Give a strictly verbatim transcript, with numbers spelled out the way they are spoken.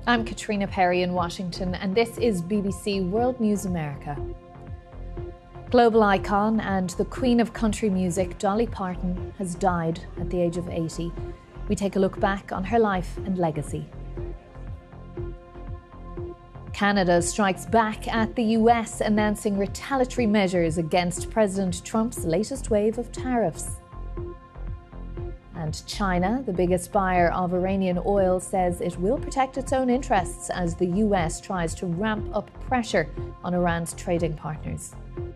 I'm Katrina Perry in Washington, and this is B B C World News America. Global icon and the Queen of country music, Dolly Parton, has died at the age of eighty. We take a look back on her life and legacy. Canada strikes back at the U S, announcing retaliatory measures against President Trump's latest wave of tariffs. And China, the biggest buyer of Iranian oil, says it will protect its own interests as the U S tries to ramp up pressure on Iran's trading partners.